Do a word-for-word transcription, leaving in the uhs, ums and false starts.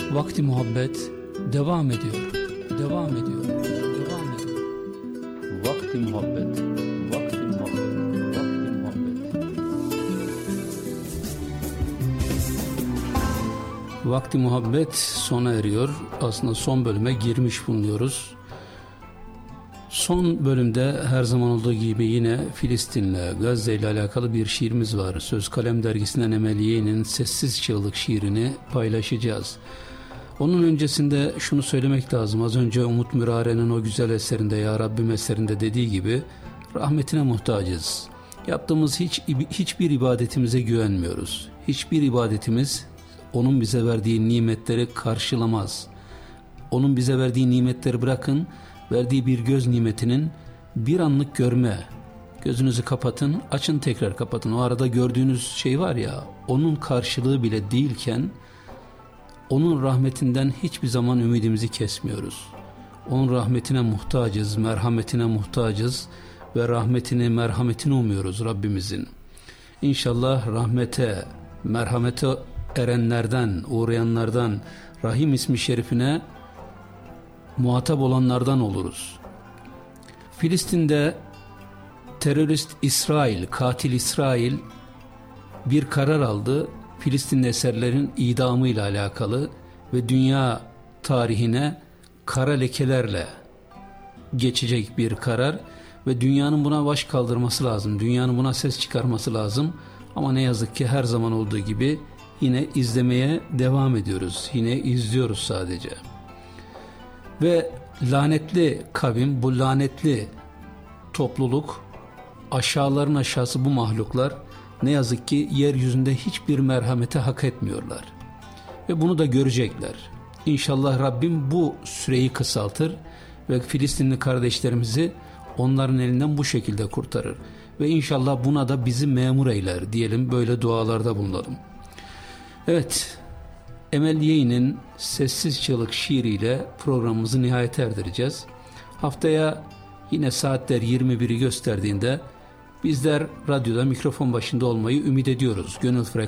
Vakti Muhabbet devam ediyor, devam ediyor, devam ediyor. Vakti Muhabbet, Vakti Muhabbet, Vakti Muhabbet. Vakti Muhabbet sona eriyor. Aslında son bölüme girmiş bulunuyoruz. Son bölümde her zaman olduğu gibi yine Filistin'le, Gazze ile alakalı bir şiirimiz var. Söz Kalem dergisinden Emel Yeğen'in Sessiz Çığlık şiirini paylaşacağız. Onun öncesinde şunu söylemek lazım. Az önce Umut Mürare'nin o güzel eserinde, Ya Rabbim eserinde dediği gibi rahmetine muhtacız. Yaptığımız hiç hiçbir ibadetimize güvenmiyoruz. Hiçbir ibadetimiz onun bize verdiği nimetleri karşılamaz. Onun bize verdiği nimetleri bırakın, verdiği bir göz nimetinin bir anlık görme. Gözünüzü kapatın, açın, tekrar kapatın. O arada gördüğünüz şey var ya, onun karşılığı bile değilken onun rahmetinden hiçbir zaman ümidimizi kesmiyoruz. Onun rahmetine muhtacız, merhametine muhtacız ve rahmetini, merhametini umuyoruz Rabbimizin. İnşallah rahmete, merhamete erenlerden, uğrayanlardan, Rahim ismi şerifine muhatap olanlardan oluruz. Filistin'de terörist İsrail, katil İsrail bir karar aldı. Filistinli eserlerin idamı ile alakalı ve dünya tarihine kara lekelerle geçecek bir karar ve dünyanın buna baş kaldırması lazım. Dünyanın buna ses çıkarması lazım. Ama ne yazık ki her zaman olduğu gibi yine izlemeye devam ediyoruz. Yine izliyoruz sadece. Ve lanetli kavim, bu lanetli topluluk, aşağıların aşağısı bu mahluklar ne yazık ki yeryüzünde hiçbir merhamete hak etmiyorlar. Ve bunu da görecekler. İnşallah Rabbim bu süreyi kısaltır ve Filistinli kardeşlerimizi onların elinden bu şekilde kurtarır. Ve inşallah buna da bizi memur eyler diyelim, böyle dualarda bulunalım. Evet, Emel Yeğen'in Sessiz Çığlık şiiriyle programımızı nihayete erdireceğiz. Haftaya yine saatler yirmi biri gösterdiğinde bizler radyoda mikrofon başında olmayı ümit ediyoruz. Gönül